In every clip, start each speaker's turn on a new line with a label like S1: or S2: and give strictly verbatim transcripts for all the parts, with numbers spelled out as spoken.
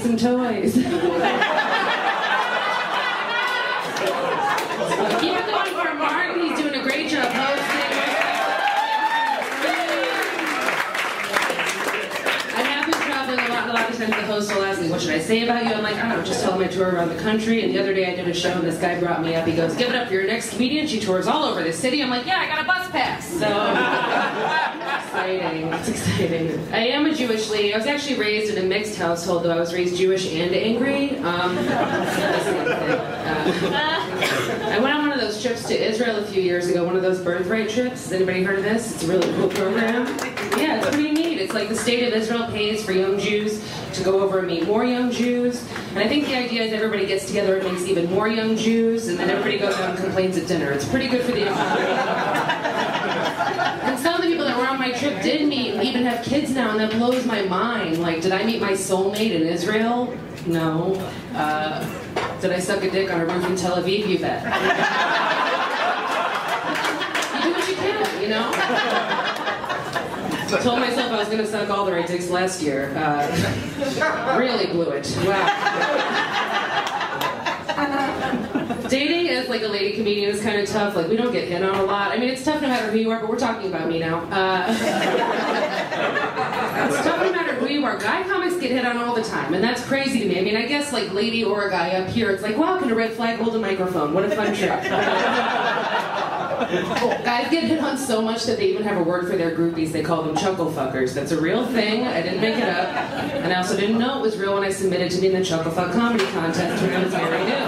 S1: some toys. Keep it going for Mark. He's doing a great job hosting. I have been traveling a lot. A lot of times the host will ask me, what should I say about you? I'm like, I don't know, just tell my tour around the country. And the other day I did a show and this guy brought me up. He goes, give it up for your next comedian. She tours all over the city. I'm like, yeah, I got a bus pass. So exciting. It's exciting. I am a Jewish lady. I was actually raised in a mixed household, though I was raised Jewish and angry. Um, uh, I went on one of those trips to Israel a few years ago, one of those birthright trips. Has anybody heard of this? It's a really cool program. Yeah, it's pretty neat. It's like the state of Israel pays for young Jews to go over and meet more young Jews. And I think the idea is everybody gets together and makes even more young Jews, and then everybody goes out and complains at dinner. It's pretty good for the economy. And some of the people that were on my trip did meet and even have kids now, and that blows my mind. Like, did I meet my soulmate in Israel? No. Uh, did I suck a dick on a roof in Tel Aviv? You bet. You do what you can, you know? I told myself I was going to suck all the right dicks last year. Uh, really blew it. Wow. Dating as like a lady comedian is kind of tough. Like, we don't get hit on a lot. I mean, it's tough no matter who you are, but we're talking about me now. Uh, it's tough no matter who you are. Guy comics get hit on all the time, and that's crazy to me. I mean, I guess like lady or a guy up here, it's like, wow, can a red flag hold a microphone? What a fun trip. Guys get hit on so much that they even have a word for their groupies. They call them chuckle fuckers. That's a real thing. I didn't make it up. And I also didn't know it was real when I submitted to be in the Chuckle Fuck Comedy Contest when I was very new.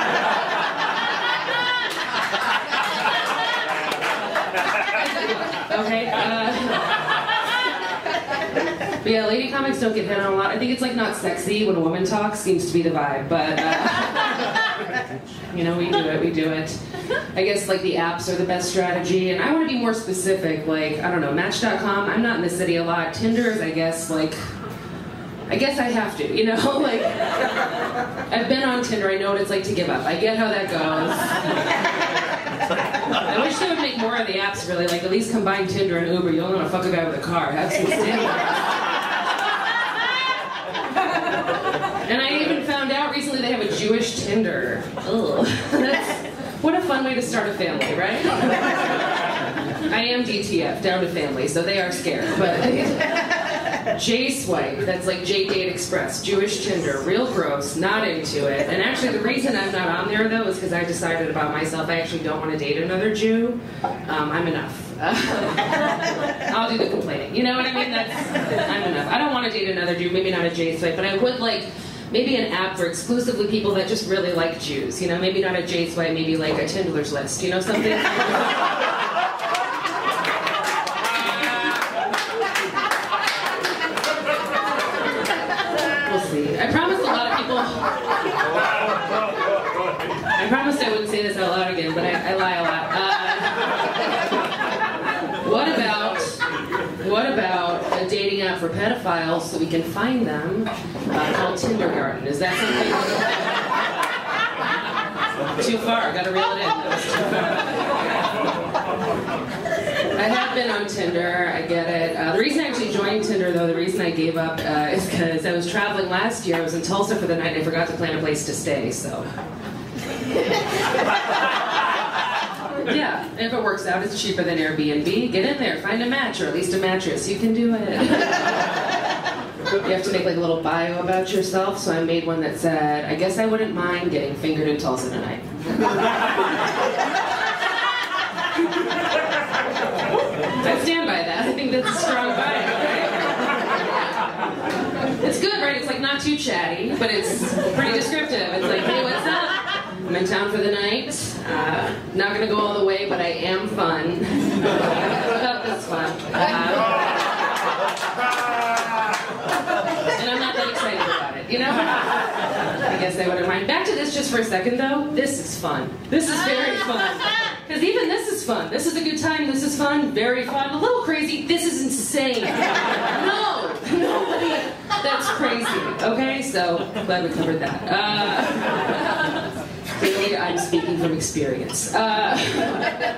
S1: Okay, uh... But yeah, lady comics don't get hit on a lot. I think it's like not sexy when a woman talks, seems to be the vibe, but... Uh... You know, we do it, we do it. I guess like the apps are the best strategy, and I want to be more specific, like, I don't know, Match dot com, I'm not in the city a lot. Tinder's, I guess, like, I guess I have to, you know, like, I've been on Tinder, I know what it's like to give up. I get how that goes. I wish they would make more of the apps, really, like, at least combine Tinder and Uber. You only want to fuck a guy with a car, have some standards. And I even found out recently they have a Jewish Tinder. Ugh. That's, what a fun way to start a family, right? I am D T F, down to family, so they are scared. But J-Swipe, that's like J-Date Express, Jewish Tinder, real gross, not into it. And actually the reason I'm not on there, though, is because I decided about myself I actually don't want to date another Jew. Um, I'm enough. I'll do the complaining. You know what I mean? That's, I'm enough. I don't want to date another Jew, maybe not a J-Swipe, but I would like... Maybe an app for exclusively people that just really like Jews. You know, maybe not a J-Swipe, maybe like a Tindler's List. You know something? We'll see. I promised a lot of people... I promised I wouldn't say this out loud again, but I, I lie a lot. Uh, what about... What about a dating app for pedophiles so we can find them uh, called Tindergarten? Is that something? Too far, gotta reel it in. That was too far. I have been on Tinder, I get it. Uh, the reason I actually joined Tinder, though, the reason I gave up uh, is because I was traveling last year. I was in Tulsa for the night and I forgot to plan a place to stay, so... Yeah, and if it works out, it's cheaper than Airbnb. Get in there, find a match, or at least a mattress. You can do it. You have to make like a little bio about yourself, so I made one that said, I guess I wouldn't mind getting fingered in Tulsa tonight. I stand by that. I think that's a strong bio, right? It's good, right? It's like not too chatty, but it's pretty descriptive. It's like, hey, what's up? I'm in town for the night. Uh, not gonna go all the way, but I am fun. About this fun. Uh, and I'm not that excited about it, you know? I guess I wouldn't mind. Back to this just for a second, though. This is fun. This is very fun. Because even this is fun. This is a good time. This is fun. Very fun. A little crazy. This is insane. No! Nobody. That's crazy. Okay? So, glad we covered that. Uh, Clearly, I'm speaking from experience. Uh,